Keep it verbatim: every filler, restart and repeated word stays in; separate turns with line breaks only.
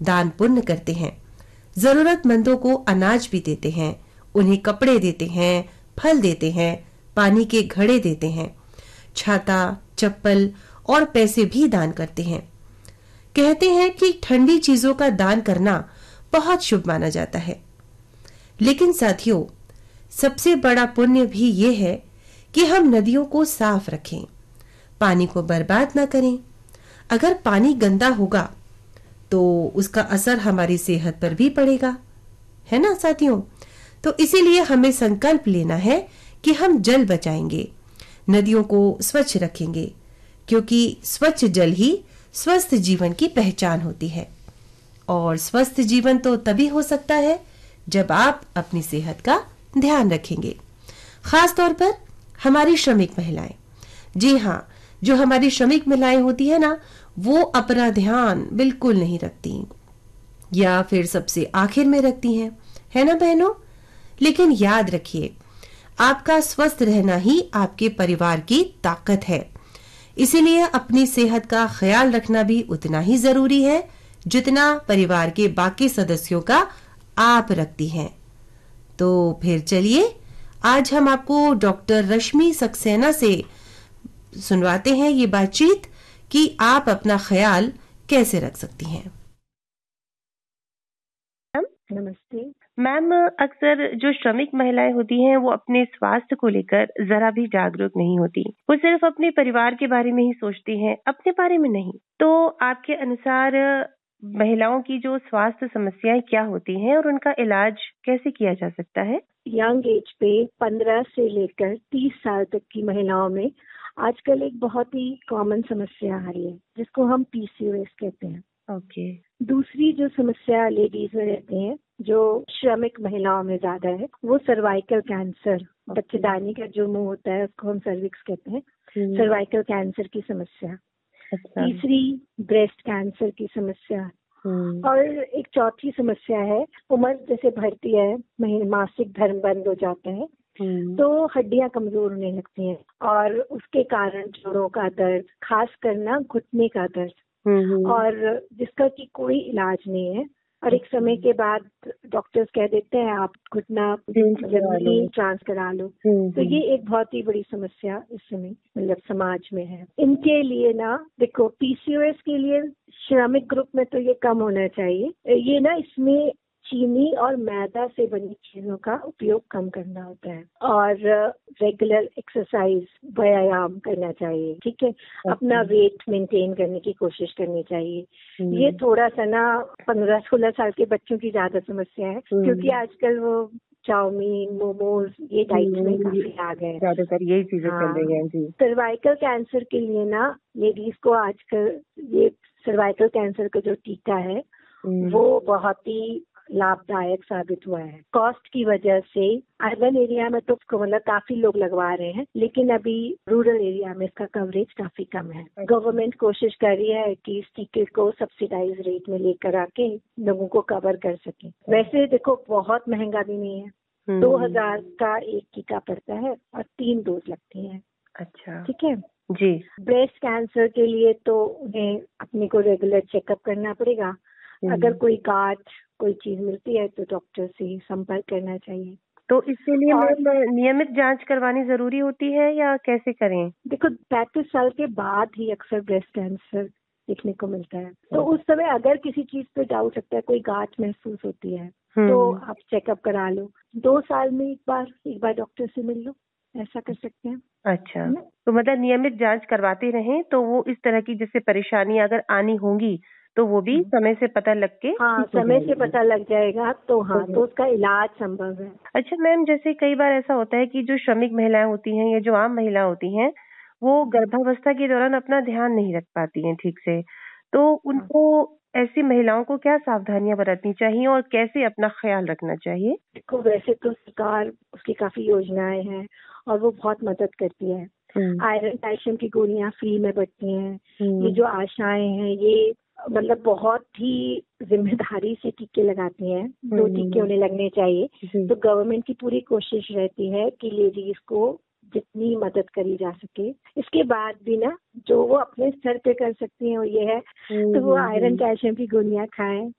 दान पुण्य करते हैं, जरूरतमंदों को अनाज भी देते हैं, उन्हें कपड़े देते हैं, फल देते हैं, पानी के घड़े देते हैं, छाता, चप्पल और पैसे भी दान करते हैं। कहते हैं कि ठंडी चीजों का दान करना बहुत शुभ माना जाता है। लेकिन साथियों, सबसे बड़ा पुण्य भी ये है कि हम नदियों को साफ रखें, पानी को बर्बाद ना करें। अगर पानी गंदा होगा तो उसका असर हमारी सेहत पर भी पड़ेगा, है ना साथियों? तो इसीलिए हमें संकल्प लेना है कि हम जल बचाएंगे, नदियों को स्वच्छ रखेंगे, क्योंकि स्वच्छ जल ही स्वस्थ जीवन की पहचान होती है। और स्वस्थ जीवन तो तभी हो सकता है जब आप अपनी सेहत का ध्यान रखेंगे। खास तौर पर हमारी श्रमिक महिलाएं, जी हाँ, जो हमारी श्रमिक महिलाएं होती है ना, वो अपना ध्यान बिल्कुल नहीं रखती या फिर सबसे आखिर में रखती हैं, है ना बहनों? लेकिन याद रखिए, आपका स्वस्थ रहना ही आपके परिवार की ताकत है। इसीलिए अपनी सेहत का ख्याल रखना भी उतना ही जरूरी है जितना परिवार के बाकी सदस्यों का आप रखती हैं। तो फिर चलिए, आज हम आपको डॉक्टर रश्मि सक्सेना से सुनवाते हैं ये बातचीत कि आप अपना ख्याल कैसे रख सकती हैं।
नमस्ते मैम। अक्सर जो श्रमिक महिलाएं होती हैं वो अपने स्वास्थ्य को लेकर जरा भी जागरूक नहीं होती। वो सिर्फ अपने परिवार के बारे में ही सोचती हैं, अपने बारे में नहीं। तो आपके अनुसार महिलाओं की जो स्वास्थ्य समस्याएं क्या होती हैं और उनका इलाज कैसे किया जा सकता है?
यंग एज पे पंद्रह से लेकर तीस साल तक की महिलाओं में आजकल एक बहुत ही कॉमन समस्या आ रही है जिसको हम पीसीओएस कहते हैं।
ओके।
दूसरी जो समस्या लेडीज में रहती है, जो श्रमिक महिलाओं में ज्यादा है, वो सर्वाइकल कैंसर, बच्चेदानी का जो मुंह होता है उसको हम सर्विक्स कहते हैं, सर्वाइकल कैंसर की समस्या।
अच्छा।
तीसरी ब्रेस्ट कैंसर की समस्या। और एक चौथी समस्या है, उम्र जैसे बढ़ती है, मासिक धर्म बंद हो जाते हैं तो हड्डियां कमजोर होने लगती हैं और उसके कारण जोड़ों का दर्द, खास करना घुटने का दर्द, और जिसका कि कोई इलाज नहीं है। और एक समय के बाद डॉक्टर्स कह देते हैं आप घुटना नी ट्रांस करा लो। तो ये एक बहुत ही बड़ी समस्या इस समय मतलब समाज में है। इनके लिए ना देखो, पीसीओएस के लिए श्रमिक ग्रुप में तो ये कम होना चाहिए। ये ना इसमें चीनी और मैदा से बनी चीजों का उपयोग कम करना होता है और रेगुलर एक्सरसाइज, व्यायाम करना चाहिए। ठीक है, अपना वेट मेंटेन करने की कोशिश करनी चाहिए। ये थोड़ा सा ना पंद्रह सोलह साल के बच्चों की ज्यादा समस्या है, क्योंकि आजकल वो चाउमीन, मोमोज, ये डाइट में काफी आ गए,
ज्यादातर यही चीजें चल रही हैं जी।
सर्वाइकल कैंसर के लिए ना लेडीज को आजकल ये सर्वाइकल कैंसर का जो टीका है वो बहुत ही लाभदायक साबित हुआ है। कॉस्ट की वजह से अर्बन एरिया में तो मतलब काफी लोग लगवा रहे हैं, लेकिन अभी रूरल एरिया में इसका कवरेज काफी कम है। गवर्नमेंट कोशिश कर रही है कि इस टीके को सब्सिडाइज रेट में लेकर आके लोगों को कवर कर सके। वैसे देखो, बहुत महंगा भी नहीं है, दो हजार का एक टीका पड़ता है और तीन डोज लगती है।
अच्छा,
ठीक है
जी।
ब्रेस्ट कैंसर के लिए तो उन्हें अपने को रेगुलर चेकअप करना पड़ेगा। अगर कोई गांठ, कोई चीज मिलती है तो डॉक्टर से संपर्क करना चाहिए।
तो इसके लिए मैम नियमित जांच करवानी जरूरी होती है या कैसे करें?
देखो, पैंतीस साल के बाद ही अक्सर ब्रेस्ट कैंसर देखने को मिलता है, तो उस समय अगर किसी चीज पे डाउट लगता है, कोई गांठ महसूस होती है तो आप चेकअप करा लो। दो साल में एक बार एक बार डॉक्टर से मिल लो, ऐसा कर सकते हैं।
अच्छा, तो मतलब नियमित जांच करवाते रहें तो वो इस तरह की जैसे परेशानियां अगर आनी होंगी तो वो भी समय से पता लग के
हाँ समय से पता लग जाएगा तो हाँ तो उसका इलाज संभव है।
अच्छा मैम, जैसे कई बार ऐसा होता है कि जो श्रमिक महिलाएं होती हैं या जो आम महिला होती हैं वो गर्भावस्था के दौरान अपना ध्यान नहीं रख पाती हैं ठीक से, तो उनको ऐसी महिलाओं को क्या सावधानियां बरतनी चाहिए और कैसे अपना ख्याल रखना चाहिए?
देखो, वैसे तो सरकार उसकी काफी योजनाएं हैं और वो बहुत मदद करती है। आयरन कैल्शियम की गोलियां फ्री में बढ़ती हैं। ये जो आशाएं हैं ये मतलब बहुत ही जिम्मेदारी से टीके लगाती हैं। दो टीके उन्हें लगने चाहिए। तो गवर्नमेंट की पूरी कोशिश रहती है कि लेडीज को जितनी मदद करी जा सके। इसके बाद भी ना जो वो अपने स्तर पे कर सकती हैं वो ये है तो वो आयरन कैल्शियम की गोलियां खाएं,